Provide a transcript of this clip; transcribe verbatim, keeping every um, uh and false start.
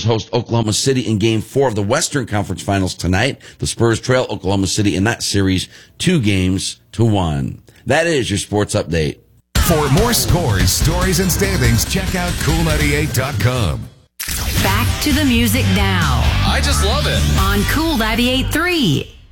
host Oklahoma City in Game four of the Western Conference Finals tonight. The Spurs trail Oklahoma City in that series two games to one. That is your sports update. For more scores, stories, and standings, check out cool ninety-eight dot com. Back to the music now I just love it. on Cool ninety-eight point three.